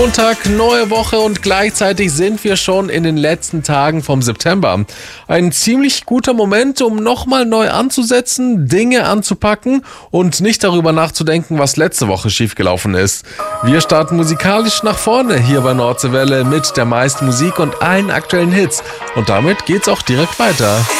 Montag, neue Woche und gleichzeitig sind wir schon in den letzten Tagen vom September. Ein ziemlich guter Moment, um nochmal neu anzusetzen, Dinge anzupacken und nicht darüber nachzudenken, was letzte Woche schiefgelaufen ist. Wir starten musikalisch nach vorne hier bei Nordsee Welle mit der meisten Musik und allen aktuellen Hits. Und damit geht's auch direkt weiter.